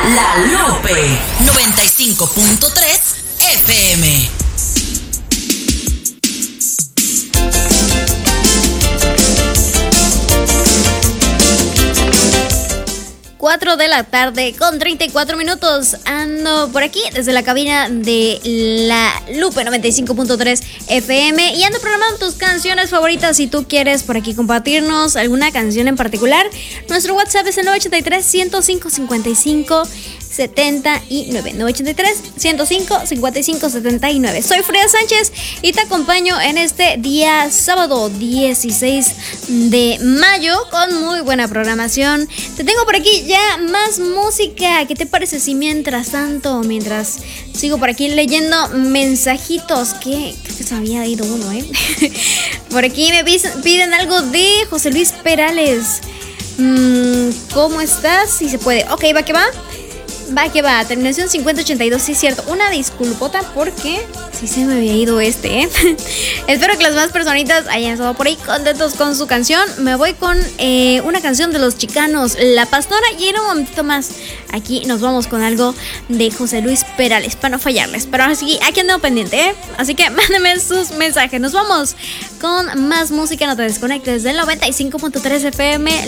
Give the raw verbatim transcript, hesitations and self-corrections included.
La Lupe noventa y cinco punto tres F M. cuatro de la tarde con treinta y cuatro minutos. Ando por aquí desde la cabina de La Lupe noventa y cinco punto tres F M y ando programando tus canciones favoritas. Si tú quieres por aquí compartirnos alguna canción en particular, nuestro WhatsApp es el nueve ocho tres, ciento cinco, cincuenta y cinco setenta y nueve. nueve ocho tres, ciento cinco, cincuenta y cinco setenta y nueve. Soy Frida Sánchez y te acompaño en este día sábado dieciséis de mayo con muy buena programación. Te tengo por aquí ya más música. ¿Qué te parece si mientras tanto, mientras sigo por aquí leyendo mensajitos, que creo que se me había ido uno, eh? Por aquí me piden algo de José Luis Perales. Mm, ¿Cómo estás? Si se puede. Ok, va que va. Va que va, terminación cincuenta ochenta y dos, sí es cierto. Una disculpota porque sí se me había ido este, ¿eh? Espero que las más personitas hayan estado por ahí contentos con su canción. Me voy con eh, una canción de los Chicanos, La Pastora. Y en un momentito más aquí nos vamos con algo de José Luis Perales, para no fallarles. Pero ahora sí, aquí ando pendiente, ¿eh? Así que mándenme sus mensajes. Nos vamos con más música, no te desconectes, del noventa y cinco punto tres F M.